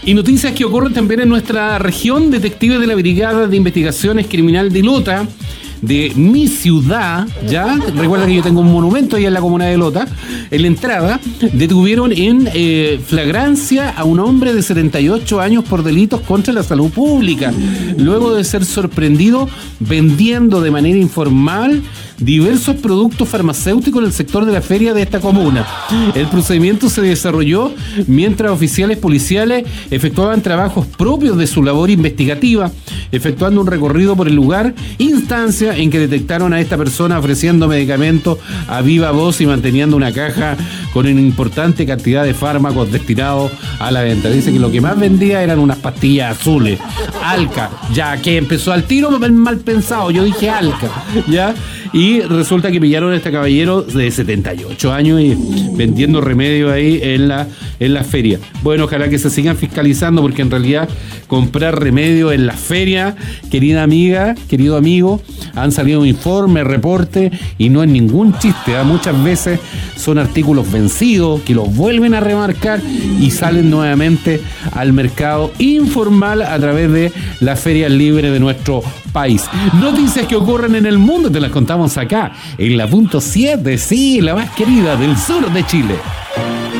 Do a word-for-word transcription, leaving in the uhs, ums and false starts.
Y noticias que ocurren también en nuestra región. Detectives de la Brigada de Investigaciones Criminal de Lota, de mi ciudad, ya, recuerda que yo tengo un monumento ahí en la comuna de Lota, en la entrada, detuvieron en eh, flagrancia a un hombre de setenta y ocho años por delitos contra la salud pública, luego de ser sorprendido vendiendo de manera informal diversos productos farmacéuticos en el sector de la feria de esta comuna. El procedimiento se desarrolló mientras oficiales policiales efectuaban trabajos propios de su labor investigativa, efectuando un recorrido por el lugar, instancia en que detectaron a esta persona ofreciendo medicamentos a viva voz y manteniendo una caja con una importante cantidad de fármacos destinados a la venta. Dice que lo que más vendía eran unas pastillas azules, Alka, ya que empezó al tiro mal pensado, yo dije Alka, ya. Y resulta que pillaron a este caballero de setenta y ocho años y vendiendo remedio ahí en la, en la feria. Bueno, ojalá que se sigan fiscalizando, porque en realidad comprar remedio en la feria, querida amiga, querido amigo, han salido informes, reportes, y no es ningún chiste, ¿eh? Muchas veces son artículos vencidos que los vuelven a remarcar y salen nuevamente al mercado informal a través de las ferias libres de nuestro país. Noticias que ocurren en el mundo te las contamos acá en la punto siete, sí, la más querida del sur de Chile.